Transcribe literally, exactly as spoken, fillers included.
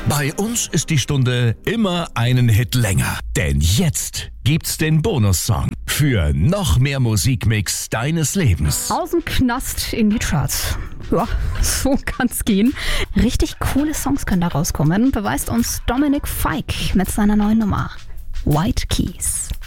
Bei uns ist die Stunde immer einen Hit länger. Denn jetzt gibt's den Bonussong für noch mehr Musikmix deines Lebens. Aus dem Knast in die Charts. Ja, so kann's gehen. Richtig coole Songs können da rauskommen, beweist uns Dominic Fike mit seiner neuen Nummer White Keys.